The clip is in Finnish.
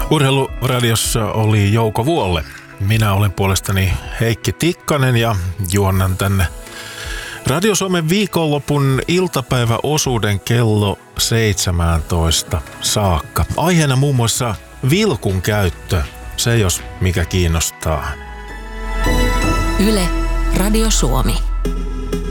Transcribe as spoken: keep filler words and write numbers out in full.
Urheiluradiossa oli Jouko Vuolle. Minä olen puolestani Heikki Tikkanen ja juonnan tänne Radio Suomen viikonlopun iltapäiväosuuden kello seitsemäntoista saakka. Aiheena muun muassa vilkun käyttö, se jos mikä kiinnostaa. Yle, Radio Suomi.